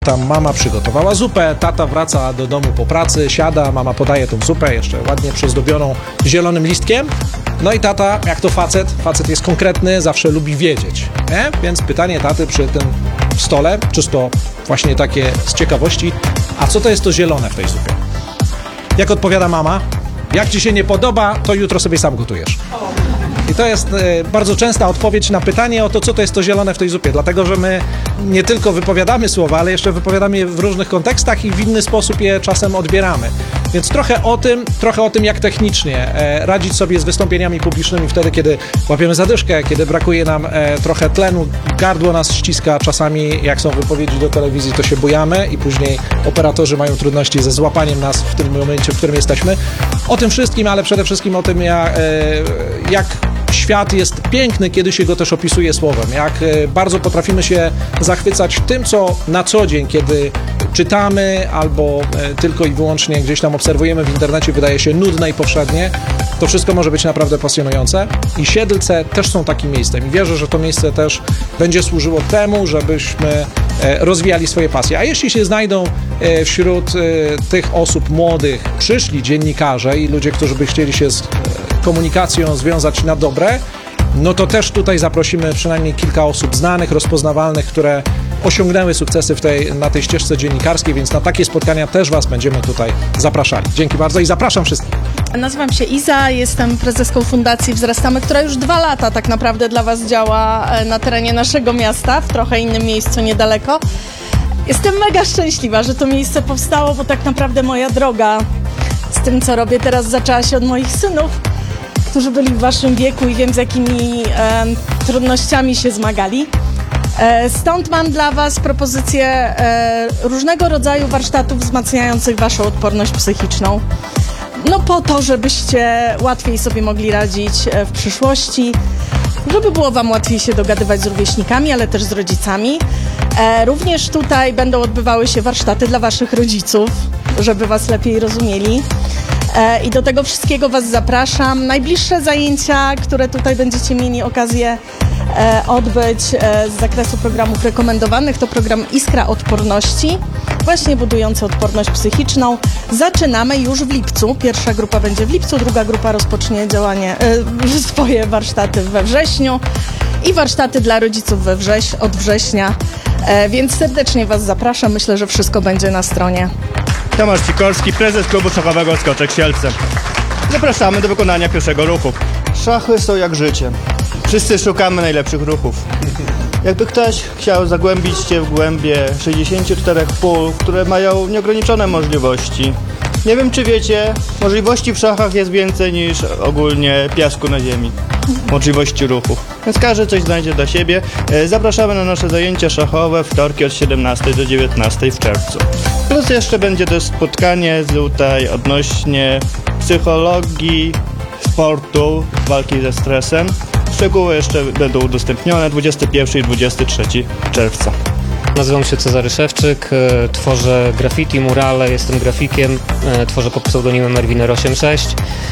tam mama przygotowała zupę, tata wraca do domu po pracy, siada, mama podaje tą zupę, jeszcze ładnie przyzdobioną zielonym listkiem. No i tata, jak to facet jest konkretny, zawsze lubi wiedzieć, nie? Więc pytanie taty przy tym stole, czysto właśnie takie z ciekawości, a co to jest to zielone w tej zupie? Jak odpowiada mama? Jak ci się nie podoba, to jutro sobie sam gotujesz. I to jest bardzo częsta odpowiedź na pytanie o to, co to jest to zielone w tej zupie, dlatego że my nie tylko wypowiadamy słowa, ale jeszcze wypowiadamy je w różnych kontekstach i w inny sposób je czasem odbieramy. Więc trochę o tym, jak technicznie radzić sobie z wystąpieniami publicznymi wtedy, kiedy łapiemy zadyszkę, kiedy brakuje nam trochę tlenu, gardło nas ściska, czasami jak są wypowiedzi do telewizji, to się bujamy i później operatorzy mają trudności ze złapaniem nas w tym momencie, w którym jesteśmy. O tym wszystkim, ale przede wszystkim o tym, jak świat jest piękny, kiedy się go też opisuje słowem. Jak bardzo potrafimy się zachwycać tym, co na co dzień, kiedy czytamy albo tylko i wyłącznie gdzieś tam obserwujemy w internecie, wydaje się nudne i powszednie. To wszystko może być naprawdę pasjonujące i Siedlce też są takim miejscem. I wierzę, że to miejsce też będzie służyło temu, żebyśmy rozwijali swoje pasje. A jeśli się znajdą wśród tych osób młodych przyszli dziennikarze i ludzie, którzy by chcieli się z komunikacją związać na dobre, no to też tutaj zaprosimy przynajmniej kilka osób znanych, rozpoznawalnych, które osiągnęły sukcesy na tej ścieżce dziennikarskiej, więc na takie spotkania też Was będziemy tutaj zapraszali. Dzięki bardzo i zapraszam wszystkich. Nazywam się Iza, jestem prezeską Fundacji Wzrastamy, która już 2 lata tak naprawdę dla Was działa na terenie naszego miasta, w trochę innym miejscu niedaleko. Jestem mega szczęśliwa, że to miejsce powstało, bo tak naprawdę moja droga z tym, co robię teraz, zaczęła się od moich synów, którzy byli w Waszym wieku i wiem, z jakimi trudnościami się zmagali. Stąd mam dla Was propozycję różnego rodzaju warsztatów wzmacniających Waszą odporność psychiczną. No po to, żebyście łatwiej sobie mogli radzić w przyszłości, żeby było Wam łatwiej się dogadywać z rówieśnikami, ale też z rodzicami. Również tutaj będą odbywały się warsztaty dla Waszych rodziców, żeby Was lepiej rozumieli. I do tego wszystkiego Was zapraszam. Najbliższe zajęcia, które tutaj będziecie mieli okazję odbyć z zakresu programów rekomendowanych, to program Iskra Odporności, właśnie budujący odporność psychiczną. Zaczynamy już w lipcu. Pierwsza grupa będzie w lipcu, druga grupa rozpocznie swoje warsztaty we wrześniu i warsztaty dla rodziców od września. Więc serdecznie Was zapraszam. Myślę, że wszystko będzie na stronie. Tomasz Sikorski, prezes klubu szachowego Skoczek Sielce. Zapraszamy do wykonania pierwszego ruchu. Szachy są jak życie. Wszyscy szukamy najlepszych ruchów. Jakby ktoś chciał zagłębić się w głębie 64 pól, które mają nieograniczone możliwości. Nie wiem, czy wiecie, możliwości w szachach jest więcej niż ogólnie piasku na ziemi. Możliwości ruchu. Więc każdy coś znajdzie dla siebie. Zapraszamy na nasze zajęcia szachowe wtorki od 17 do 19 w czerwcu. Plus jeszcze będzie też spotkanie tutaj odnośnie psychologii, sportu, walki ze stresem. Szczegóły jeszcze będą udostępnione 21 i 23 czerwca. Nazywam się Cezary Szewczyk, tworzę graffiti, murale, jestem grafikiem, tworzę pod pseudonimem Erwiner86.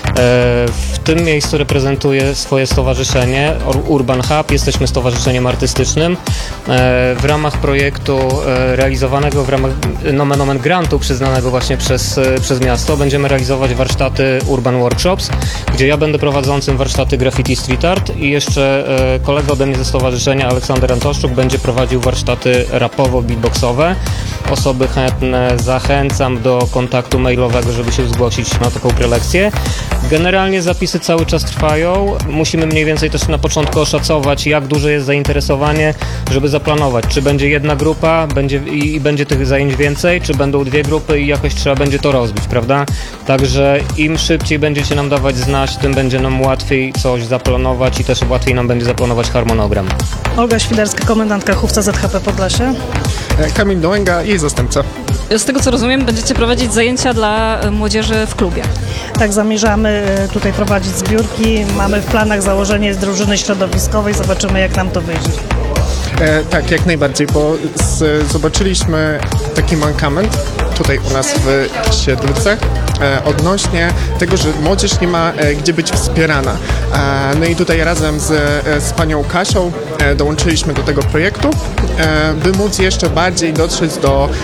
W tym miejscu reprezentuję swoje stowarzyszenie Urban Hub, jesteśmy stowarzyszeniem artystycznym. W ramach projektu realizowanego w ramach nomen omen grantu przyznanego właśnie przez miasto będziemy realizować warsztaty Urban Workshops, gdzie ja będę prowadzącym warsztaty graffiti street art i jeszcze kolega ode mnie ze stowarzyszenia Aleksander Antoszczuk będzie prowadził warsztaty rapowo-beatboxowe. Osoby chętne zachęcam do kontaktu mailowego, żeby się zgłosić na taką prelekcję. Generalnie zapisy cały czas trwają. Musimy mniej więcej też na początku oszacować, jak duże jest zainteresowanie, żeby zaplanować, czy będzie jedna grupa i będzie tych zajęć więcej, czy będą 2 grupy i jakoś trzeba będzie to rozbić, prawda? Także im szybciej będziecie nam dawać znać, tym będzie nam łatwiej coś zaplanować i też łatwiej nam będzie zaplanować harmonogram. Olga Świderska, komendantka Chówca ZHP Podlasie. Kamil Dołęga, jej zastępca. Z tego co rozumiem, będziecie prowadzić zajęcia dla młodzieży w klubie. Tak, zamierzamy tutaj prowadzić zbiórki. Mamy w planach założenie drużyny środowiskowej. Zobaczymy, jak nam to wyjdzie. Tak, jak najbardziej, bo zobaczyliśmy taki mankament tutaj u nas w Siedlcach odnośnie tego, że młodzież nie ma gdzie być wspierana. No i tutaj razem z panią Kasią dołączyliśmy do tego projektu, by móc jeszcze bardziej dotrzeć do